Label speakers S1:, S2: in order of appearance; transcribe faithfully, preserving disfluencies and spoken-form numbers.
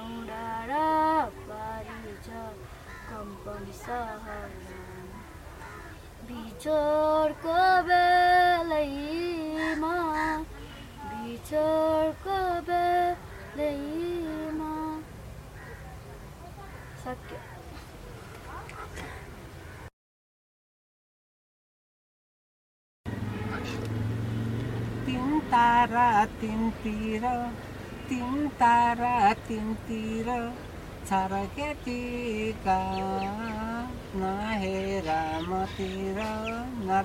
S1: डाँडा पारी छ कम्पन सहर बिछोडको बेलैमा बिछोडको बेलैमा सक्यो।
S2: तीन तारा तिनतिर तीन तारा तिनतिर छरकेटीका नहेर मतिर